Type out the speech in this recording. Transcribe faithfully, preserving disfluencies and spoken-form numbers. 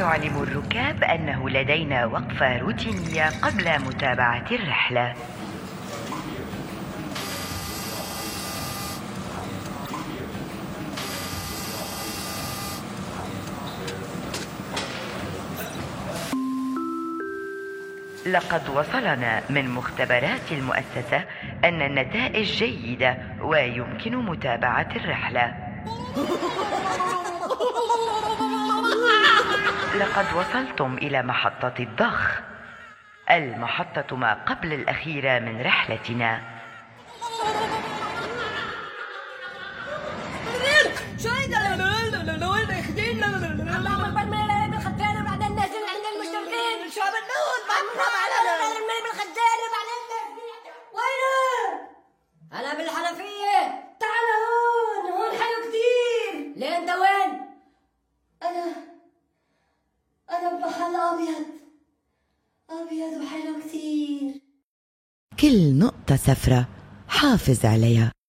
نعلم الركاب أنه لدينا وقفة روتينية قبل متابعة الرحلة. لقد وصلنا من مختبرات المؤسسة أن النتائج جيدة ويمكن متابعة الرحلة. لقد وصلتم إلى محطة الضخ، المحطة ما قبل الأخيرة من رحلتنا. أنا بالحنفية، تعال هون، هون حلو كتير. ليه أنت وين؟ أنا أنا بمحل أبيض أبيض وحلو كتير. كل نقطة سفرة حافظ عليها.